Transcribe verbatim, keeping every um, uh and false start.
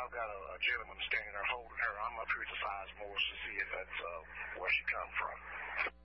I've got a, a gentleman standing there holding her. I'm up here at the size more to see if that's uh, where she come from.